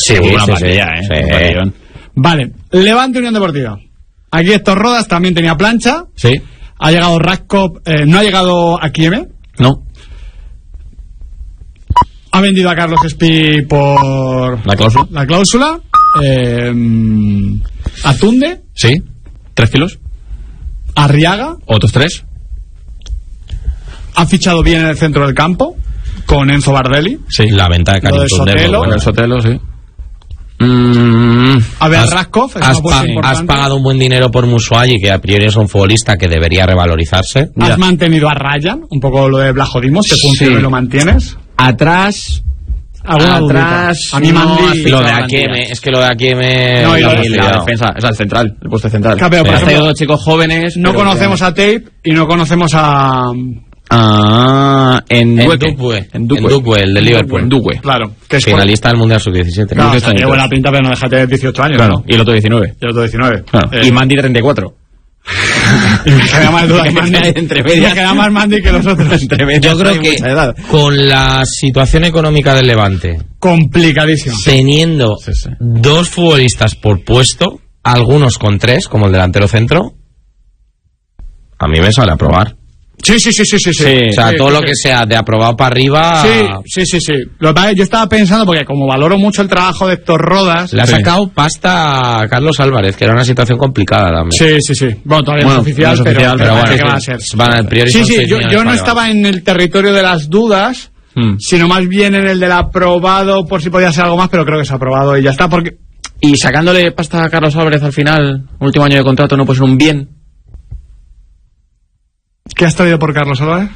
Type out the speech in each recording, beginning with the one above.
Sí, una partida, sí. Vale, Levante Unión Deportiva. Aquí Héctor Rodas también tenía plancha. Sí. Ha llegado Raskov, no ha llegado a Kieme. No. Ha vendido a Carlos Espí por la cláusula. A Tunde. Sí. 3 kilos. Arriaga. Otros 3. Ha fichado bien en el centro del campo con Enzo Bardelli. Sí, la venta de Karim Tunde. El Sotelo, sí. A ver, Raskov has pagado un buen dinero por Musuagi, que a priori es un futbolista que debería revalorizarse. Has mantenido a Ryan, un poco lo de Blajodimos, que funciona y lo mantienes. Atrás, a mí Mandi, lo de Akieme, es que lo de Akieme no, y la defensa, es el central, el puesto central. Pero, por ejemplo, dos chicos jóvenes. No conocemos a Tape y no conocemos a Ndukwe, el de Liverpool. Ndukwe, claro, que es finalista del Mundial Sub-17. Claro, tiene buena pinta, pero no deja de tener 18 años. Claro, ¿no? y el otro 19. Claro. Y Mandi 34. Y me queda más duda que Mandi. Entre medias. Me queda más Mandi que los otros. Yo creo que con la situación económica del Levante, complicadísimo, teniendo dos futbolistas por puesto, algunos con 3, como el delantero centro, a mí me sale a probar. Sí. O sea, todo lo que sea de aprobado para arriba. Sí. Yo estaba pensando, porque como valoro mucho el trabajo de Héctor Rodas, le ha sacado pasta a Carlos Álvarez, que era una situación complicada también. Sí. Bueno, todavía no es oficial, pero bueno, ¿qué va a ser? Yo no estaba en el territorio de las dudas, sino más bien en el del aprobado, por si podía ser algo más, pero creo que se ha aprobado y ya está. Y sacándole pasta a Carlos Álvarez al final, último año de contrato, no puede ser un bien. ¿Qué has traído por Carlos Álvarez?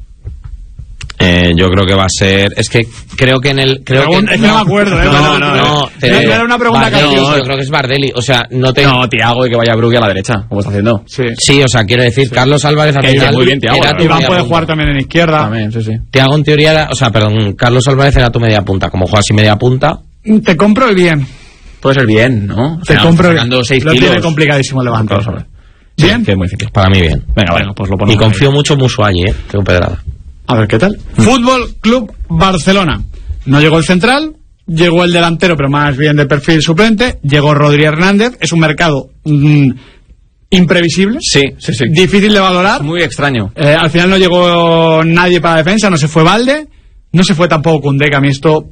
Yo creo que va a ser. Es que creo que en el. Es que no me acuerdo, No. Era una pregunta que yo creo que es Bardelli. O sea, no Thiago, y que vaya Brugge a la derecha, como está haciendo. Sí, o sea, quiero decir, Carlos Álvarez al final. Muy bien, Thiago. Iván puede jugar también en izquierda. También, sí. Thiago en teoría era. O sea, perdón, Carlos Álvarez era tu media punta. Como juegas y media punta. Te compro el bien. Puede ser bien, ¿no? Te compro el bien. Sacando 6 lo kilos. tiene complicadísimo el Levante. ¿Bien? Sí, muy difícil. Para mí bien. Venga, bueno, pues lo ponemos. Y confío mucho en Musuagi, tengo pedrada. A ver qué tal. Fútbol Club Barcelona. No llegó el central, llegó el delantero, pero más bien de perfil suplente. Llegó Rodri Hernández. Es un mercado imprevisible. Sí. Difícil de valorar. Muy extraño. Al final no llegó nadie para defensa, no se fue Valde, no se fue tampoco Koundé, que a mí esto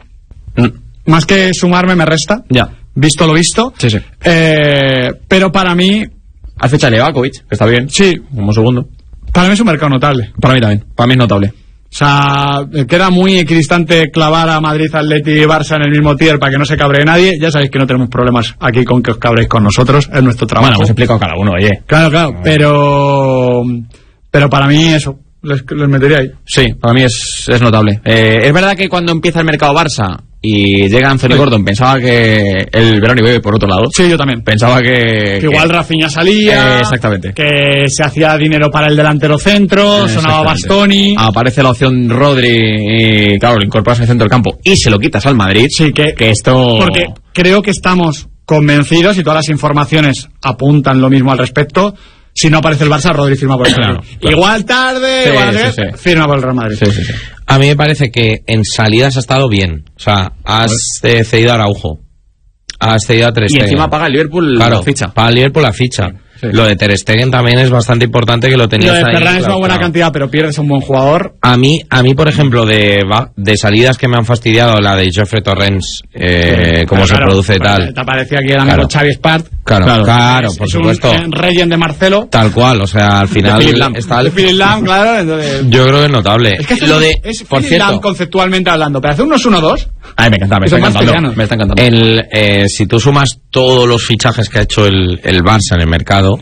más que sumarme me resta. Ya. Visto lo visto. Sí. Pero para mí. Al fecha Levakovic, que está bien. Sí. Como segundo. Para mí es un mercado notable. Para mí también. Para mí es notable. O sea, queda muy equidistante clavar a Madrid, Atleti y Barça en el mismo tier para que no se cabree nadie. Ya sabéis que no tenemos problemas aquí con que os cabréis con nosotros. Es nuestro trabajo. Bueno, hemos explicado cada uno, oye. Claro. Pero para mí eso. Les metería ahí. Sí, para mí es notable. Es verdad que cuando empieza el mercado Barça y llega Anthony Gordon, pensaba que el verano iba por otro lado. Sí, yo también. Pensaba que igual Rafinha salía. Exactamente. Que se hacía dinero para el delantero centro, sonaba Bastoni. Aparece la opción Rodri y claro, lo incorporas al centro del campo y se lo quitas al Madrid. Sí, que esto. Porque creo que estamos convencidos y todas las informaciones apuntan lo mismo al respecto. Si no aparece el Barça, Rodri firma por el Real Madrid. Claro. Igual tarde, firma por el Real Madrid. Sí. A mí me parece que en salidas ha estado bien. O sea, has cedido a Araujo, has cedido a Ter Stegen. Y encima paga el Liverpool la ficha. Paga el Liverpool la ficha. Sí. Lo de Ter Stegen también es bastante importante, que lo tenías ahí. Lo de Ferran es una buena cantidad, pero pierdes un buen jugador. A mí, por ejemplo, de salidas que me han fastidiado, la de Jeffrey Torrens, cómo se produce tal. Te aparecía aquí el amigo Xavi Espart. Claro, por supuesto. Un Regen de Marcelo. Tal cual, o sea, al final está el Philip Lam, claro. Entonces... Yo creo que es notable. Es que es por Philip Lam conceptualmente hablando, pero hace unos 1-2. Ay, me está encantando. Si tú sumas todos los fichajes que ha hecho el Barça en el mercado,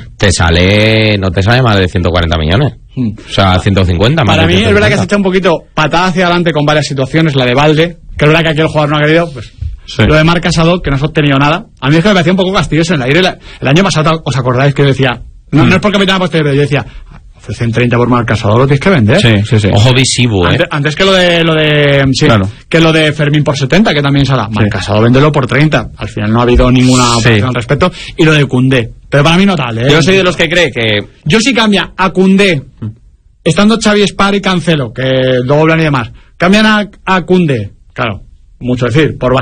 no te sale más de 140 millones. O sea, 150 más. Para mí 150. es verdad que has hecho un poquito patada hacia adelante con varias situaciones. La de Valde, que es verdad que aquí el jugador no ha querido, pues. Sí. Lo de Marc Casado, que no has obtenido nada. A mí es que me parecía un poco castilloso en el aire. El año pasado, ¿os acordáis que yo decía? No es porque me tenga posterior, pero yo decía, ofrecen 30 por Marc Casado, lo tienes que vender. Sí. Ojo visivo, Antes que lo de sí, claro. Que lo de Fermín por 70, que también sale. Marc Casado, véndelo por 30. Al final no ha habido ninguna opción al respecto. Y lo de Koundé. Pero para mí notable, Yo soy de los que cree que... Yo sí cambia a Koundé, estando Xavi Espar y Cancelo, que luego hablan y demás. Cambian a Koundé. Claro, mucho decir, por